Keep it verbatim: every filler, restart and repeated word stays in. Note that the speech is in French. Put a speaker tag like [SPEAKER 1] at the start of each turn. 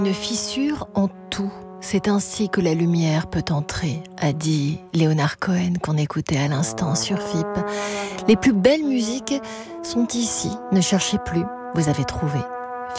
[SPEAKER 1] Une fissure en tout. C'est ainsi que la lumière peut entrer, a dit Leonard Cohen qu'on écoutait à l'instant sur F I P. Les plus belles musiques sont ici. Ne cherchez plus, vous avez trouvé.